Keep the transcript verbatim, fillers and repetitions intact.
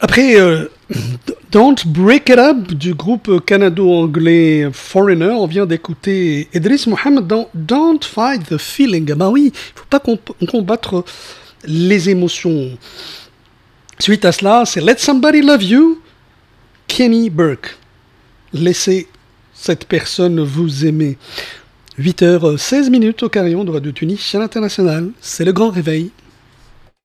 Après euh, Don't Break It Up du groupe canado-anglais Foreigner, on vient d'écouter Idriss Mohamed dans Don't Fight the Feeling. Ah bah oui, il ne faut pas comp- combattre les émotions. Suite à cela, c'est Let Somebody Love You, Kenny Burke. Laissez cette personne vous aimer. huit heures seize minutes au carillon de Radio Tunis à l'international. C'est le grand réveil.